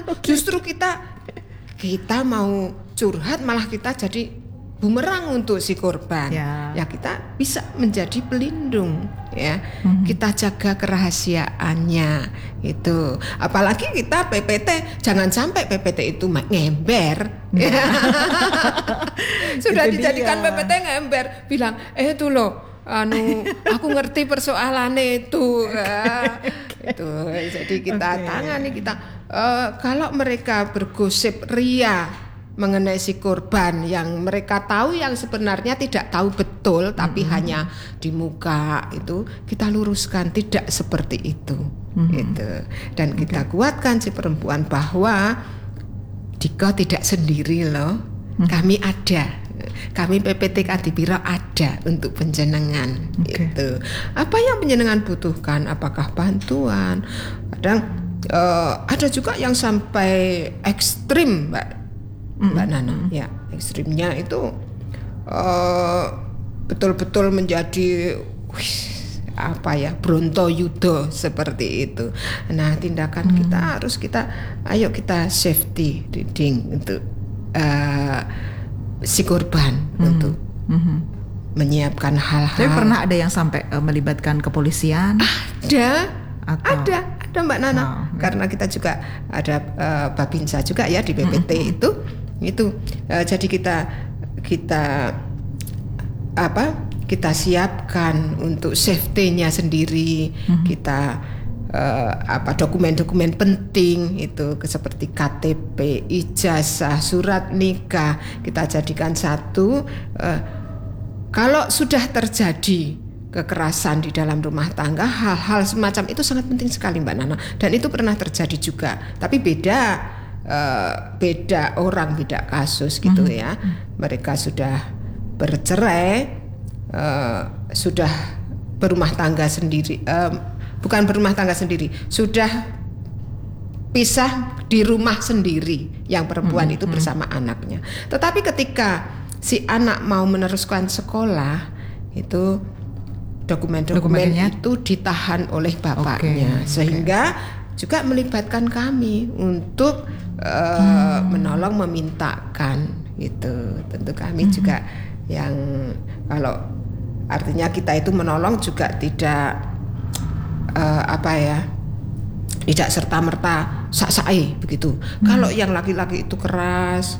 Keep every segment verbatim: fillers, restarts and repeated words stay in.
Justru kita kita mau curhat malah kita jadi bumerang untuk si korban. Ya, ya kita bisa menjadi pelindung ya. Mm-hmm. Kita jaga kerahasiaannya itu. Apalagi kita P P T, jangan sampai P P T itu ngember. Ya. Sudah itu dijadikan dia. P P T ngember, bilang eh itu loh anu aku ngerti persoalannya itu. Ya. Itu jadi kita okay. tangani kita uh, kalau mereka bergosip ria mengenai si korban yang mereka tahu yang sebenarnya tidak tahu betul tapi mm-hmm. hanya di muka itu kita luruskan tidak seperti itu mm-hmm. gitu. Dan okay. kita kuatkan si perempuan bahwa Dika tidak sendiri loh, mm-hmm. kami ada, kami P P T Kadipiro ada untuk penjenengan okay. gitu. Apa yang penjenengan butuhkan, apakah bantuan, kadang uh, ada juga yang sampai ekstrim Mbak Mbak Nana, mm-hmm. ya ekstrimnya itu uh, betul-betul menjadi wih, apa ya Brontoyudo seperti itu. Nah tindakan mm-hmm. kita harus kita, ayo kita safety reading untuk uh, si korban mm-hmm. untuk mm-hmm. menyiapkan hal-hal. Tapi pernah ada yang sampai uh, melibatkan kepolisian? Ada, Atau? ada, ada Mbak Nana. Oh, karena kita juga ada uh, Babinsa juga ya di B P T mm-hmm. itu. Itu uh, jadi kita kita apa kita siapkan untuk safety-nya sendiri mm-hmm. kita uh, apa dokumen-dokumen penting itu seperti K T P, ijazah, surat nikah kita jadikan satu. Uh, kalau sudah terjadi kekerasan di dalam rumah tangga, hal-hal semacam itu sangat penting sekali Mbak Nana, dan itu pernah terjadi juga tapi beda. Uh, beda orang, beda kasus gitu mm-hmm. ya. Mereka sudah bercerai, uh, sudah berumah tangga sendiri, uh, bukan berumah tangga sendiri, sudah pisah di rumah sendiri. Yang perempuan mm-hmm. itu bersama anaknya. Tetapi ketika si anak mau meneruskan sekolah, itu dokumen-dokumen itu ditahan oleh bapaknya, okay. sehingga okay. juga melibatkan kami untuk uh, hmm. menolong, memintakan gitu. Tentu kami hmm. juga yang kalau artinya kita itu menolong juga tidak uh, apa ya, tidak serta-merta sak-sae begitu. Hmm. Kalau yang laki-laki itu keras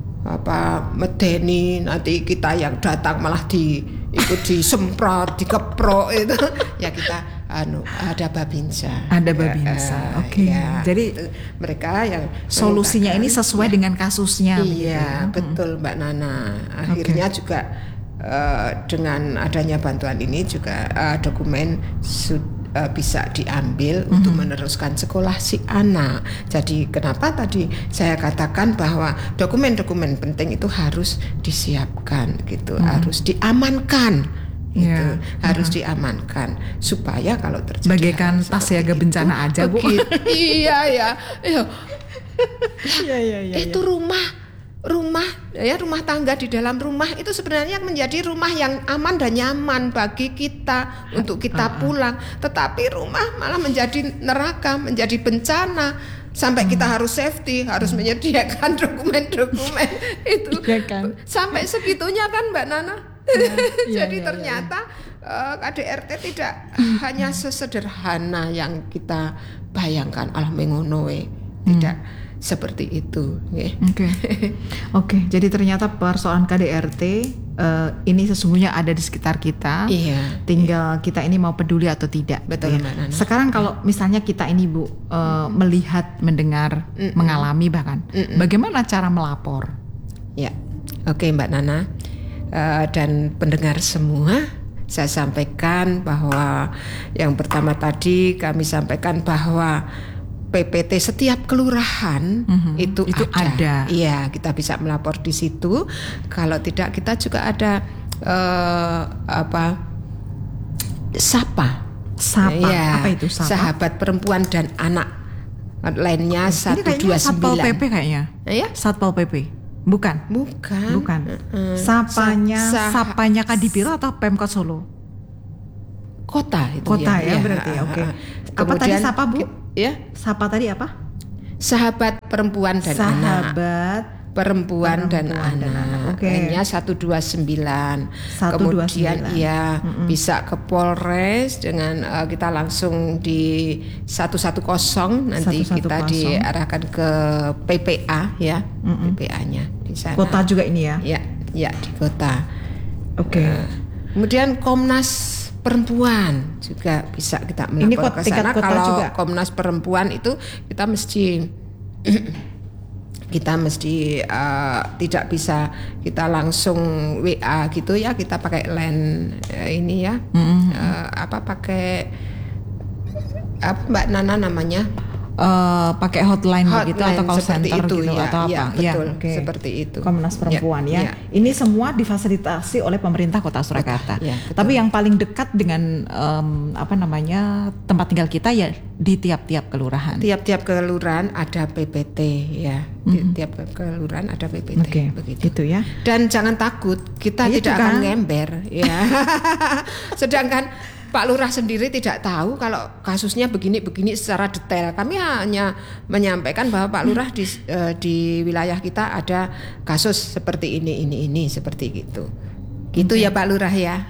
apa medeni, nanti kita yang datang malah di ikut disemprot, dikeprok itu ya kita anu ada Babinsa. Ada Babinsa. Uh, Oke. Okay. Ya, jadi itu, mereka yang solusinya ini sesuai ya. dengan kasusnya. Iya, ya. betul Mbak Nana. Akhirnya okay. juga uh, dengan adanya bantuan ini juga uh, dokumen sud- Uh, bisa diambil mm-hmm. untuk meneruskan sekolah si anak. Jadi kenapa tadi saya katakan bahwa dokumen-dokumen penting itu harus disiapkan gitu, mm-hmm. harus diamankan gitu, yeah. harus mm-hmm. diamankan supaya kalau terjadi bagaikan tas siaga bencana aja Bu. Iya ya. Iya. Ya, ya, ya, itu ya. rumah rumah ya rumah tangga di dalam rumah itu sebenarnya menjadi rumah yang aman dan nyaman bagi kita untuk kita pulang, tetapi rumah malah menjadi neraka, menjadi bencana sampai hmm. kita harus safety, harus menyediakan dokumen-dokumen itu ya kan? Sampai segitunya kan Mbak Nana. Ya, jadi ya, ternyata ya. uh, K D R T tidak hmm. hanya sesederhana yang kita bayangkan, alah mengonoe tidak. Hmm. Seperti itu. Oke, okay. Oke. Okay. Jadi ternyata persoalan K D R T uh, ini sesungguhnya ada di sekitar kita. Iya. Tinggal iya. kita ini mau peduli atau tidak. Betul. Ya. Sekarang kalau misalnya kita ini Bu uh, mm. melihat, mendengar, Mm-mm. mengalami bahkan, Mm-mm. bagaimana cara melapor? Ya, oke okay, Mbak Nana uh, dan pendengar semua. Saya sampaikan bahwa yang pertama tadi kami sampaikan bahwa P P T setiap kelurahan mm-hmm. itu, itu ada. Iya, kita bisa melapor di situ. Kalau tidak kita juga ada uh, apa? Sapa. Sapa. Ya, apa itu Sapa? Sahabat perempuan dan anak. Lainnya satu dua sembilan. Satpol P P kayaknya. Ya? Satpol P P. Bukan. Bukan. Bukan. Uh, Sapanya sah- Sapanya Kadipiro atau Pemkot Solo? Kota itu Kota ya, ya, ya berarti. Uh, Oke. Okay. uh, apa tadi Sapa Bu? Ya, Sapa tadi apa? sahabat perempuan dan sahabat anak. Sahabat perempuan, perempuan dan, dan anak. anak. Okay. Lainnya satu dua sembilan. satu dua sembilan. Kemudian ya mm-hmm. bisa ke Polres dengan uh, kita langsung di seratus sepuluh nanti satu satu kita diarahkan ke P P A ya, mm-hmm. P P A-nya di sana. Kota juga ini ya? Ya, ya di kota. Oke. Okay. Uh, kemudian Komnas Perempuan juga bisa kita melapor ke sana. Kalau juga. Komnas Perempuan itu kita mesti kita mesti uh, tidak bisa kita langsung W A gitu ya, kita pakai line uh, ini ya, mm-hmm. uh, apa pakai apa Mbak Nana namanya? Uh, pakai hotline, hotline begitu atau call center itu, gitu ya, atau ya, apa? Betul, ya, okay. Seperti itu. Komnas Perempuan ya. ya. ya. Ini semua difasilitasi oleh pemerintah Kota Surakarta. Ya, Tapi yang paling dekat dengan um, apa namanya tempat tinggal kita ya di tiap-tiap kelurahan. Tiap-tiap kelurahan ada P P T ya. Mm-hmm. Tiap kelurahan ada P P T. Okay. Begitu. Gitu ya. Dan jangan takut, kita ya, tidak akan ngember ya. Sedangkan Pak Lurah sendiri tidak tahu kalau kasusnya begini-begini secara detail. Kami hanya menyampaikan bahwa Pak Lurah di, uh, di wilayah kita ada kasus seperti ini, ini, ini, seperti gitu. Gitu okay. Ya Pak Lurah ya.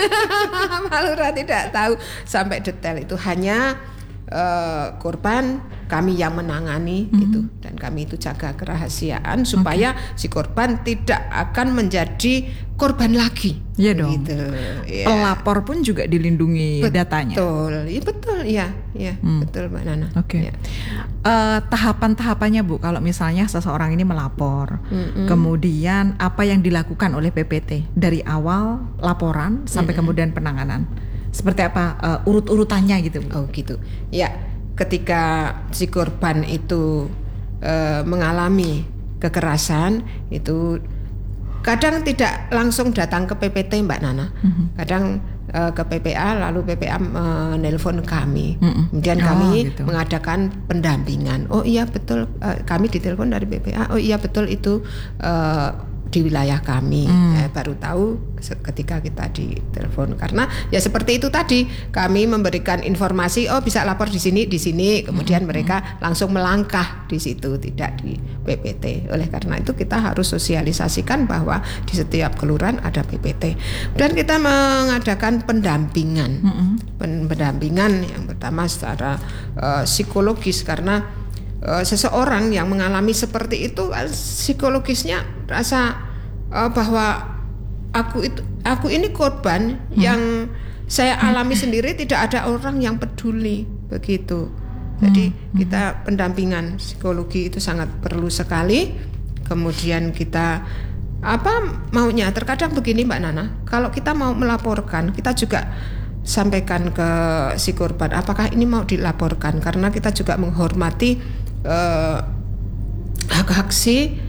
Pak Lurah tidak tahu sampai detail itu. Hanya uh, korban kami yang menangani mm-hmm. itu, dan kami itu jaga kerahasiaan supaya okay. si korban tidak akan menjadi korban lagi. Iya dong. Gitu. Ya. Pelapor pun juga dilindungi betul. Datanya. Betul, iya betul, ya, ya hmm. betul Mbak Nana. Oke. Okay. Ya. Uh, tahapan-tahapannya Bu, kalau misalnya seseorang ini melapor, mm-hmm. kemudian apa yang dilakukan oleh P P T dari awal laporan sampai mm-hmm. kemudian penanganan, seperti apa uh, urut-urutannya gitu Bu? Oh gitu. Ya, ketika si korban itu uh, mengalami kekerasan itu kadang tidak langsung datang ke P P T Mbak Nana, mm-hmm. kadang uh, ke P P A, lalu P P A menelpon kami, mm-hmm. kemudian kami oh, gitu. mengadakan pendampingan. Oh iya betul, uh, kami ditelepon dari P P A. Oh iya betul itu uh, di wilayah kami. Mm. Eh, baru tahu ketika kita ditelepon, karena ya seperti itu tadi, kami memberikan informasi, oh bisa lapor di sini, di sini, kemudian mm-hmm. mereka langsung melangkah di situ, tidak di P P T. Oleh karena itu kita harus sosialisasikan bahwa di setiap kelurahan ada P P T, dan kita mengadakan pendampingan, mm-hmm. pendampingan yang pertama secara uh, psikologis, karena uh, seseorang yang mengalami seperti itu psikologisnya rasa uh, bahwa aku itu aku ini korban hmm. yang saya alami hmm. sendiri, tidak ada orang yang peduli begitu. Jadi hmm. kita pendampingan psikologi itu sangat perlu sekali. Kemudian kita apa maunya, terkadang begini Mbak Nana, kalau kita mau melaporkan, kita juga sampaikan ke si korban apakah ini mau dilaporkan, karena kita juga menghormati uh, hak-hak si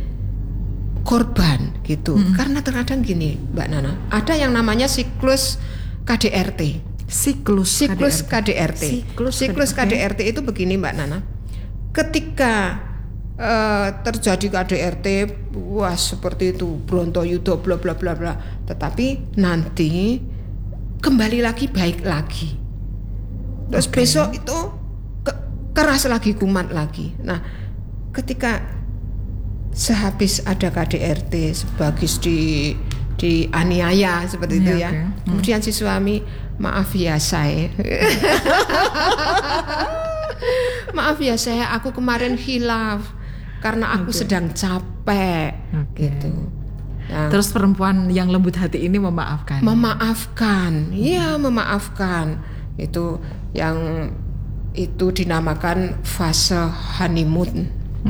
korban gitu. Hmm. Karena terkadang gini Mbak Nana, ada yang namanya siklus K D R T. Siklus, siklus K D R T. Siklus, siklus K D R T itu begini Mbak Nana. Ketika uh, terjadi K D R T, wah seperti itu, Brontoyudo bla bla bla bla. Tetapi nanti kembali lagi baik lagi. Terus okay. besok itu ke- keras lagi, kumat lagi. Nah, ketika sehabis ada K D R T, sebagus di di aniaya seperti itu ya. Okay. Hmm. Kemudian si suami, maaf ya saya, maaf ya saya, aku kemarin hilaf karena aku okay. sedang capek, okay. gitu. Nah, terus perempuan yang lembut hati ini memaafkan. Memaafkan, iya hmm. memaafkan. Itu yang itu dinamakan fase honeymoon.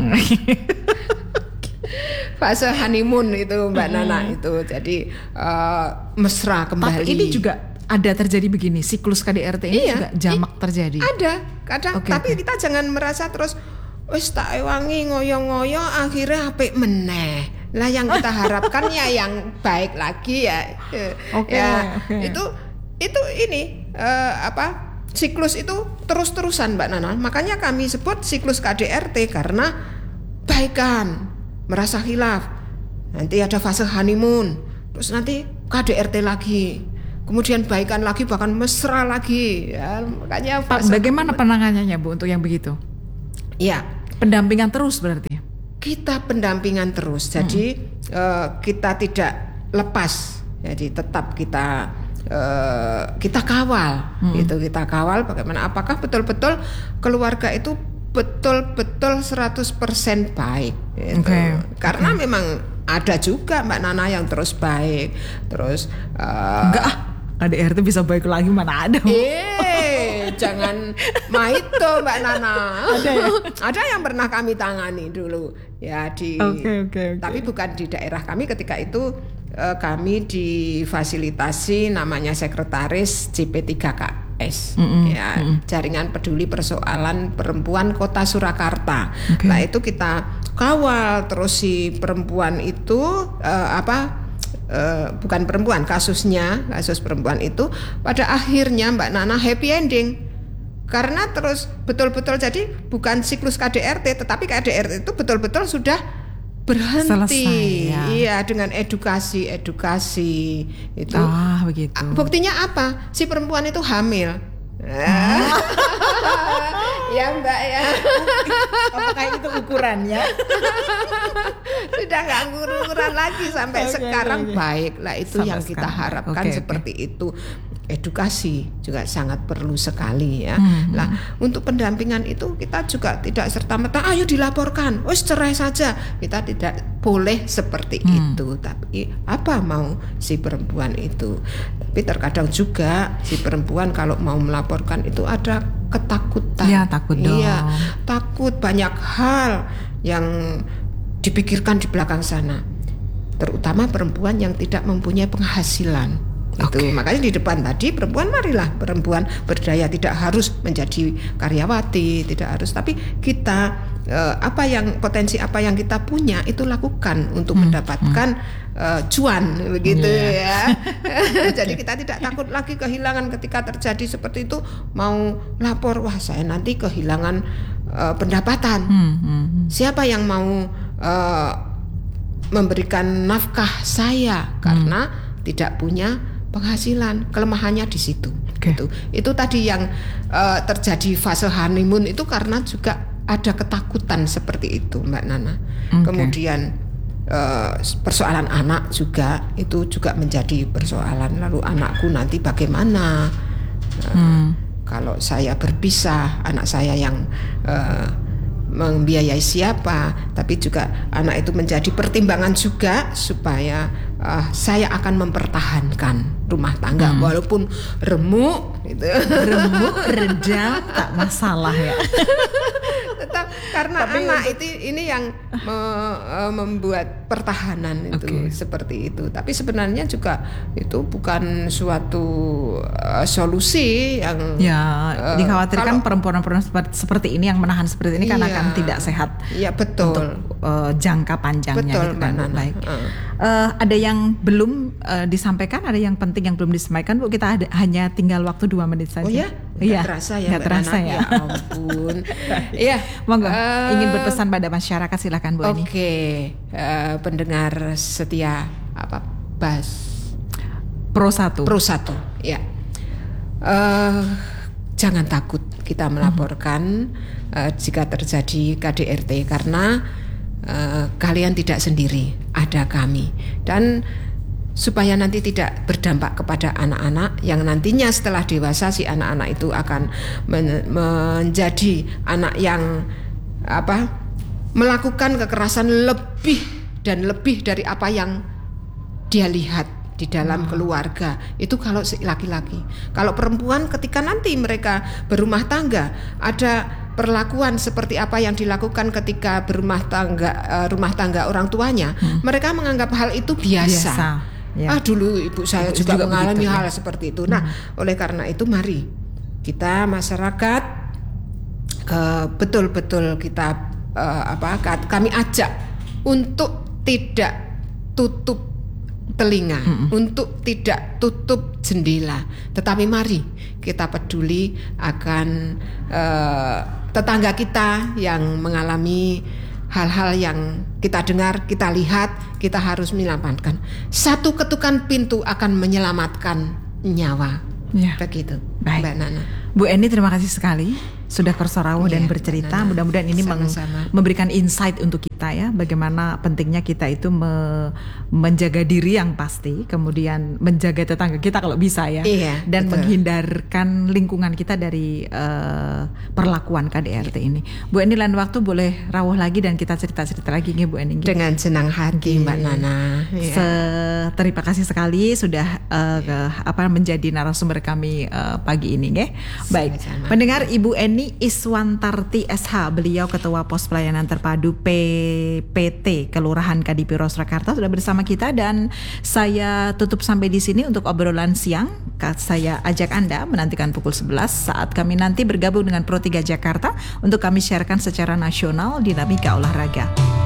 Fase honeymoon itu Mbak Nana hmm. itu, jadi uh, mesra kembali. Tapi ini juga ada terjadi begini, siklus K D R T ini iya, juga jamak i- terjadi. Ada, kadang. Okay, tapi okay. kita jangan merasa terus wis tak ewangi ngoyo-ngoyo akhirnya apik meneh. Lah yang kita harapkan ya yang baik lagi ya. Oke. Okay, ya, okay. Itu itu ini uh, apa? Siklus itu terus-terusan Mbak Nana. Makanya kami sebut siklus K D R T, karena baikan, merasa hilaf, nanti ada fase honeymoon, terus nanti K D R T lagi, kemudian baikan lagi, bahkan mesra lagi ya. Makanya fase bagaimana penanganannya Bu untuk yang begitu? Ya, Pendampingan terus berarti? Kita pendampingan terus, jadi hmm. uh, kita tidak lepas, jadi tetap kita uh, kita kawal, hmm. gitu kita kawal bagaimana apakah betul-betul keluarga itu betul-betul seratus persen baik, gitu. Okay. Karena okay. memang ada juga Mbak Nana yang terus baik, terus uh, enggak ah, A D R T bisa baik lagi mana ada. Eh, jangan maito Mbak Nana. Ada ya? Ada yang pernah kami tangani dulu ya di. Okay, okay, okay. Tapi bukan di daerah kami ketika itu uh, kami difasilitasi namanya sekretaris J P tiga K S, mm-hmm. ya mm-hmm. Jaringan Peduli Persoalan Perempuan Kota Surakarta. Okay. Nah itu kita kawal terus si perempuan itu uh, apa uh, bukan perempuan kasusnya kasus perempuan itu pada akhirnya Mbak Nana happy ending karena terus betul-betul jadi bukan siklus K D R T tetapi K D R T itu betul-betul sudah berhenti. Selesai, ya. Iya dengan edukasi edukasi itu. Ah begitu. Buktinya apa? Si perempuan itu hamil. Ah. Ya Mbak ya. Apakah itu ukurannya? Sudah nggak ukuran lagi sampai okay, sekarang okay. Baik lah itu sampai yang kita sekarang. Harapkan okay, seperti okay. itu. Edukasi juga sangat perlu sekali ya. Hmm, nah, hmm. untuk pendampingan itu kita juga tidak serta-merta ayo dilaporkan, wes cerai saja. Kita tidak boleh seperti hmm. itu. Tapi apa mau si perempuan itu? Tapi terkadang juga si perempuan kalau mau melaporkan itu ada ketakutan. Iya, takut dong. Iya, takut banyak hal yang dipikirkan di belakang sana. Terutama perempuan yang tidak mempunyai penghasilan. Itu okay. Makanya di depan tadi perempuan marilah perempuan berdaya tidak harus menjadi karyawati, tidak harus tapi kita eh, apa yang potensi apa yang kita punya itu lakukan untuk hmm. mendapatkan hmm. eh, cuan begitu yeah. ya. Jadi kita tidak takut lagi kehilangan ketika terjadi seperti itu mau lapor wah saya nanti kehilangan eh, pendapatan. Hmm. Hmm. Siapa yang mau eh, memberikan nafkah saya karena hmm. tidak punya penghasilan, kelemahannya di situ. Okay. Itu, itu tadi yang uh, terjadi fase honeymoon itu karena juga ada ketakutan seperti itu, Mbak Nana. Okay. Kemudian uh, persoalan anak juga itu juga menjadi persoalan. Lalu anakku nanti bagaimana? Uh, hmm. Kalau saya berpisah, anak saya yang uh, membiayai siapa? Tapi juga anak itu menjadi pertimbangan juga supaya uh, saya akan mempertahankan rumah tangga hmm. walaupun remuk gitu. Remuk reda tak masalah ya. Tetap karena tapi anak untuk... itu ini yang me, uh, membuat pertahanan itu okay. seperti itu. Tapi sebenarnya juga itu bukan suatu uh, solusi yang ya uh, dikhawatirkan perempuan-perempuan seperti, seperti ini yang menahan seperti ini iya, kan akan tidak sehat. Iya betul. Untuk uh, jangka panjangnya. Betul, gitu kan. Nana. Baik. Uh. Uh, ada yang belum uh, disampaikan, ada yang penting yang belum disampaikan Bu. Kita ada, hanya tinggal waktu dua menit saja. Oh ya? Iya. Terasa ya. Nggak terasa ya. Ya ampun. Iya. Monggo. Uh, ingin berpesan pada masyarakat silakan Bu Ani. Oke. Okay. Uh, pendengar setia apa? Bas. Pro satu. Pro satu. Ya. Uh, jangan takut kita melaporkan mm-hmm. uh, jika terjadi K D R T karena uh, kalian tidak sendiri, ada kami. Dan supaya nanti tidak berdampak kepada anak-anak yang nantinya setelah dewasa si anak-anak itu akan men- menjadi anak yang apa melakukan kekerasan lebih dan lebih dari apa yang dia lihat di dalam hmm. keluarga. Itu kalau laki-laki. Kalau perempuan ketika nanti mereka berumah tangga ada perlakuan seperti apa yang dilakukan ketika berumah tangga rumah tangga orang tuanya, hmm. mereka menganggap hal itu biasa. biasa. Ya. Ah dulu ibu saya ibu juga, juga mengalami begitu, hal ya. Seperti itu. Nah, hmm. oleh karena itu mari kita masyarakat uh, betul-betul kita uh, apa kami ajak untuk tidak tutup telinga, hmm. untuk tidak tutup jendela. Tetapi mari kita peduli akan uh, tetangga kita yang mengalami hal-hal yang kita dengar, kita lihat, kita harus menyelamatkan. Satu ketukan pintu akan menyelamatkan nyawa. Ya. Begitu, baik. Mbak Nana. Bu Eni terima kasih sekali sudah kersorawuh Iya, dan bercerita. Nana. Mudah-mudahan ini meng- Sama-sama. memberikan insight untuk kita ya, bagaimana pentingnya kita itu me- menjaga diri yang pasti, kemudian menjaga tetangga kita kalau bisa ya, Iya, dan betul. menghindarkan lingkungan kita dari uh, perlakuan K D R T ini. Bu Eni, lain waktu boleh rawuh lagi dan kita cerita-cerita lagi nih Bu Eni. Dengan senang hati Mbak Nana. Iya. Se- terima kasih sekali sudah uh, ke, apa menjadi narasumber kami uh, pagi ini, nggih. Baik. Sama-sama. Pendengar, Ibu Eni Iswantarti S H, beliau Ketua Pos Pelayanan Terpadu P P T Kelurahan Kadipiro Surakarta sudah bersama kita, dan saya tutup sampai di sini untuk obrolan siang. Saya ajak Anda menantikan pukul sebelas saat kami nanti bergabung dengan Pro tiga Jakarta untuk kami sharekan secara nasional dinamika olahraga.